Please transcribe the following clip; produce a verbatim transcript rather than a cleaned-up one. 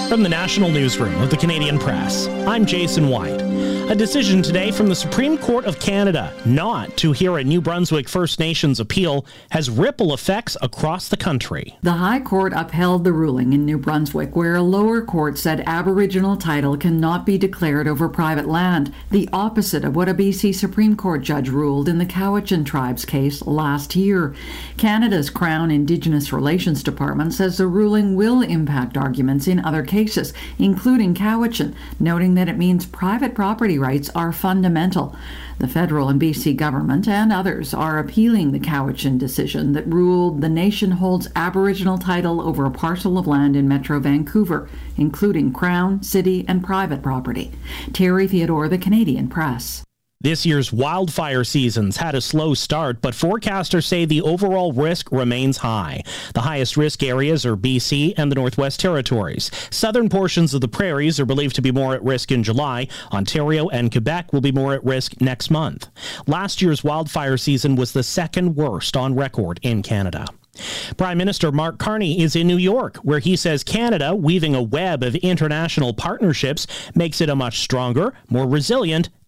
From the National Newsroom of the Canadian Press, I'm Jason White. A decision today from the Supreme Court of Canada not to hear a New Brunswick First Nations appeal has ripple effects across the country. The High Court upheld the ruling in New Brunswick, where a lower court said Aboriginal title cannot be declared over private land, the opposite of what a B C Supreme Court judge ruled in the Cowichan Tribes case last year. Canada's Crown Indigenous Relations Department says the ruling will impact arguments in other cases, including Cowichan, noting that it means private property rights are fundamental. The federal and B C government and others are appealing the Cowichan decision that ruled the nation holds Aboriginal title over a parcel of land in Metro Vancouver, including Crown, city, and private property. Terry Theodore, The Canadian Press. This year's wildfire season's had a slow start, but forecasters say the overall risk remains high. The highest risk areas are B C and the Northwest Territories. Southern portions of the prairies are believed to be more at risk in July. Ontario and Quebec will be more at risk next month. Last year's wildfire season was the second worst on record in Canada. Prime Minister Mark Carney is in New York, where he says Canada, weaving a web of international partnerships, makes it a much stronger, more resilient,